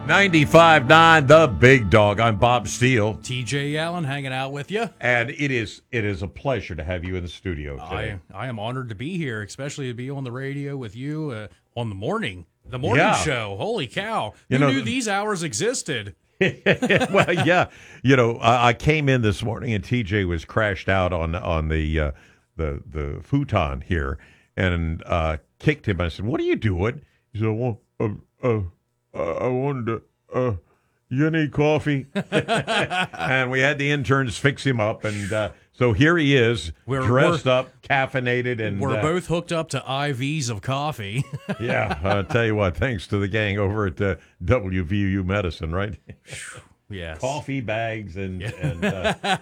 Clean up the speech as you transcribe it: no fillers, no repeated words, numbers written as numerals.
95.9 The Big Dog. I'm Bob Steele. TJ Allen hanging out with you. And it is a pleasure to have you in the studio today. I am honored to be here, especially to be on the radio with you on the morning show. Holy cow. Who knew these hours existed? Well, yeah. I came in this morning and TJ was crashed out on the futon here and kicked him. I said, "What are you doing?" He said, "Well, I wanted to, you need coffee?" And we had the interns fix him up, and so here he is, dressed up, caffeinated, and we're both hooked up to IVs of coffee. Yeah, I'll tell you what, thanks to the gang over at WVU Medicine, right? Yes. Coffee bags and